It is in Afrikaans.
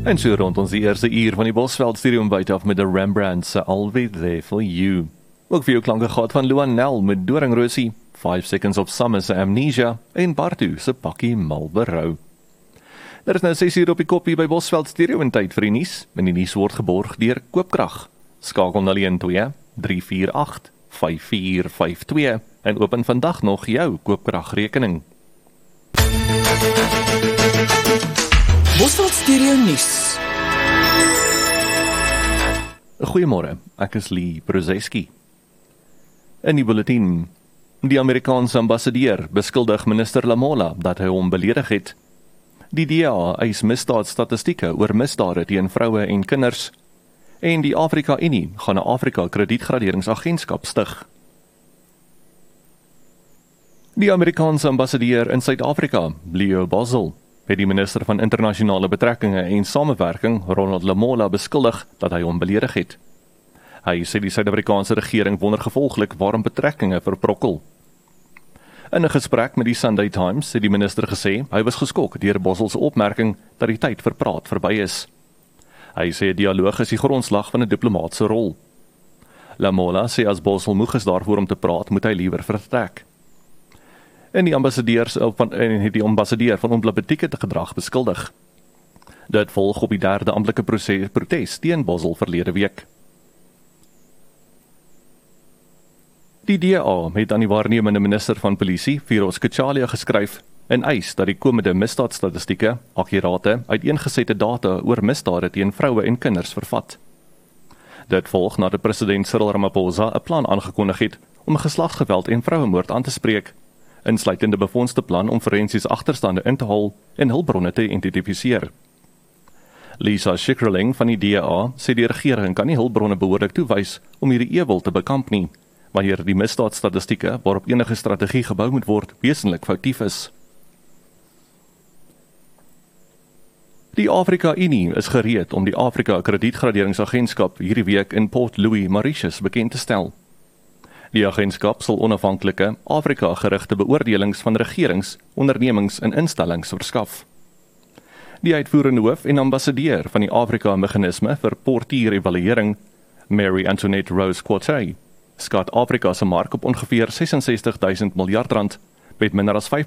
En so rond ons die eerste uur van die Bosveld Studio buite af met de Rembrandt se I'll Be There For You. Ook vir jou klanke gehad van Luan Nel met Doringrosie, 5 Seconds of Summer se Amnesia en Bartu se Pakkie Marlboro. Daar is nou 6 uur op die kop hier by Bosveld Studio en tyd vir die nuus. En die nuus word geborg deur Koopkrag. Skakel na 12 348 5452 en open vandag nog jou Koopkragrekening. Bosveld Studio Nuus. Goeiemôre, ek is Lee Brozeski. In die bulletin: die Amerikaanse ambassadeur beskuldig minister Lamola dat hy hom beledig het. Die DA eis misdaadstatistieke oor misdade teen vroue en kinders. En die Afrika Unie gaan 'n Afrika kredietgraderingsagentskap stig. Die Amerikaanse ambassadeur in Suid-Afrika, Leo Boswell, het die minister van internasionale betrekkinge en samewerking, Ronald Lamola, beskuldig dat hy hom beledig het. Hy sê die Suid-Afrikaanse regering wondergevolglik waarom betrekkinge verbrokkel. In 'n gesprek met die Sunday Times het die minister gesê hy was geskok deur Boswell se opmerking dat die tyd vir praat verby is. Hy sê 'n dialoog is die grondslag van 'n diplomaatse rol. Lamola sê as Boswell moeg is daarvoor om te praat, moet hy liewer vertrek. En die ambassadeur van onblabbetieke te gedrag beskuldig. Dit volg op die 3de amptelike protes teen Boswell verlede week. Die DA het aan die waarnemende minister van polisie, Firoz Kachalia, geskryf en eis dat die komende misdaadstatistieke akkurate uiteengesette data oor misdade teen vroue en kinders vervat. Dit volg nadat president Cyril Ramaphosa 'n plan aangekondig het om geslagsgeweld en vrouemoord aan te spreek, insluitende befondste plan om forensiese agterstande in te haal en hulpbronne te identifiseer. Lisa Schikkerling van die DA sê die regering kan nie hulpbronne behoorlik toewys om hierdie ewel te bekamp nie, wanneer die misdaadstatistieke waarop enige strategie gebou moet word wesenlik foutief is. Die Afrika Unie is gereed om die Afrika kredietgraderingsagentskap hierdie week in Port Louis, Mauritius bekend te stel. Die agentskap sal onafhanklike, Afrika-gerigte beoordelings van regerings, ondernemings en instellings verskaf. Die uitvoerende hoof en ambassadeur van die Afrika-meganisme vir portuïer-evaluering, Mary Antoinette Rose Quartey, skat Afrika se mark op ongeveer 66.000 miljard rand, met minder as 5%